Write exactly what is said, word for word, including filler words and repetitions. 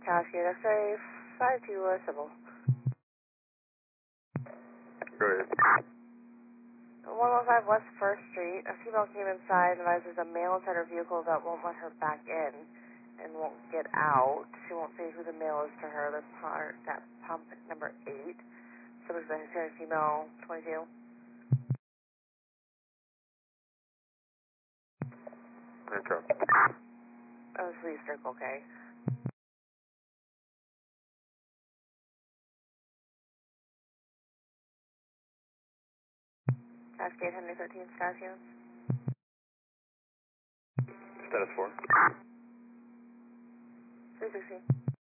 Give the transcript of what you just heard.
Cascade X-ray five two uh, civil. Go ahead. one one five West First Street. A female came inside and advised there's a male inside her vehicle that won't let her back in and won't get out. She won't say who the male is to her. They're parked at pump number eight. Subject is a Hispanic female, twenty-two. Okay. Oh, please circle, okay. Cascade Henry thirteen, status units. Status four. three sixteen.